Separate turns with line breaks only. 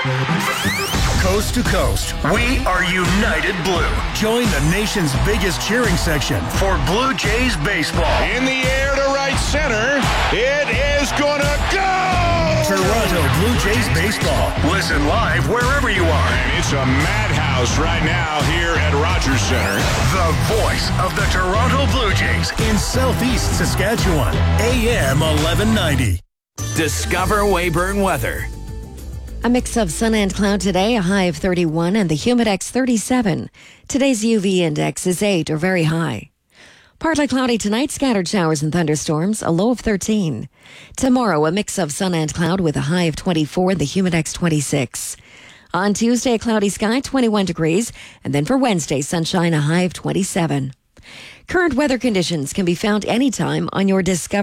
Coast to coast, we are United Blue. Join the nation's biggest cheering section for Blue Jays baseball.
In the air to right center. It is gonna go!
Toronto Blue Jays baseball. Listen live wherever you are.
And it's a madhouse right now here at Rogers Center.
The voice of the Toronto Blue Jays in Southeast Saskatchewan. AM 1190.
Discover Weyburn weather.
A mix of sun and cloud today, a high of 31 and the Humidex 37. Today's UV index is 8 or very high. Partly cloudy tonight, scattered showers and thunderstorms, a low of 13. Tomorrow, a mix of sun and cloud with a high of 24 and the Humidex 26. On Tuesday, a cloudy sky, 21 degrees. And then for Wednesday, sunshine, a high of 27. Current weather conditions can be found anytime on your Discover